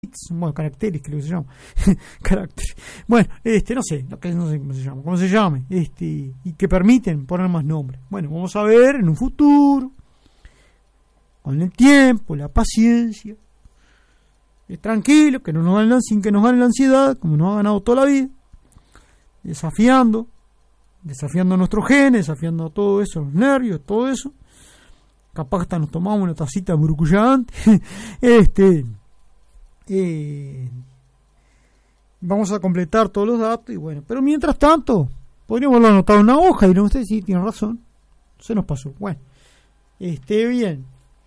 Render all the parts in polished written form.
bueno, caracteres creo que se llama. Caracteres. Bueno, no sé cómo se llama, y que permiten poner más nombres. Bueno, vamos a ver en un futuro, con el tiempo, la paciencia, tranquilo, que no nos ganen, sin que nos gane la ansiedad, como nos ha ganado toda la vida, desafiando nuestros genes, desafiando todo eso, los nervios, todo eso. Capaz hasta nos tomamos una tacita de burucuyá antes. Vamos a completar todos los datos y bueno, pero mientras tanto podríamos haberlo anotado en una hoja y no, usted sí tiene razón, se nos pasó. Bueno, bien,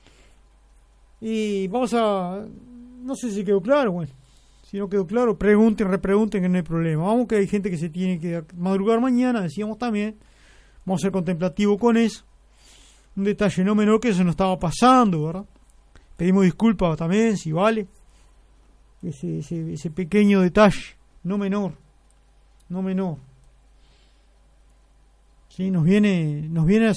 y vamos a, no sé si quedó claro. Bueno, si no quedó claro, pregunten, repregunten, que no hay problema. Vamos, que hay gente que se tiene que madrugar mañana, decíamos también. Vamos a ser contemplativos con eso. Un detalle no menor que eso nos estaba pasando, ¿verdad? Pedimos disculpas también, si vale. Ese pequeño detalle, no menor. Sí, nos viene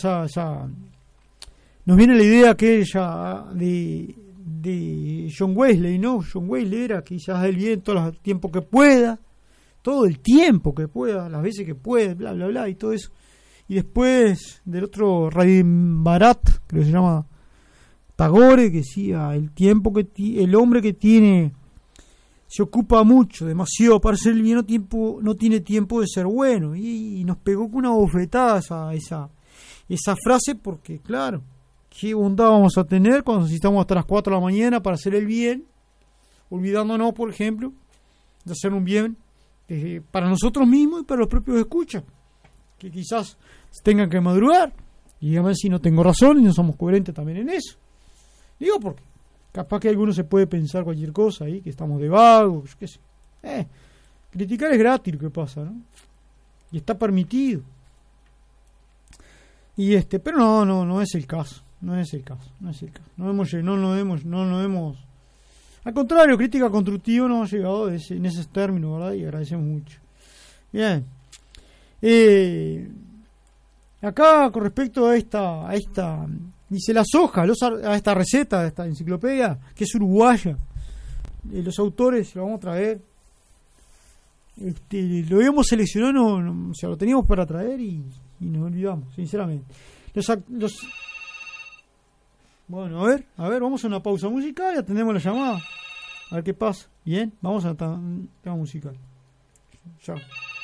la idea aquella de John Wesley, ¿no? John Wesley era que se haga el bien todo el tiempo que pueda, las veces que pueda, bla, bla, bla, y todo eso. Y después del otro Rabindranath, creo que se llama Tagore, que decía, el hombre que tiene, se ocupa mucho, demasiado para hacer el bien, no tiene tiempo de ser bueno. Y nos pegó con una bofetada esa frase, porque claro, qué bondad vamos a tener cuando necesitamos hasta las 4 de la mañana para hacer el bien, olvidándonos, por ejemplo, de hacer un bien para nosotros mismos y para los propios escuchas, que quizás tengan que madrugar. Y a ver si no tengo razón y no somos coherentes también en eso. Digo porque capaz que alguno se puede pensar cualquier cosa ahí, que estamos de vagos, qué sé. Criticar es gratis, lo que pasa, ¿no? Y está permitido. Y pero no es el caso. No hemos. Al contrario, crítica constructiva no ha llegado en ese término, ¿verdad? Y agradecemos mucho. Bien. Acá con respecto a esta dice la soja, a esta receta, a esta enciclopedia, que es uruguaya, los autores lo vamos a traer, lo habíamos seleccionado, o sea, lo teníamos para traer y nos olvidamos, sinceramente. Bueno, a ver, vamos a una pausa musical y atendemos la llamada, a ver qué pasa. Bien, vamos a tema musical. Chao.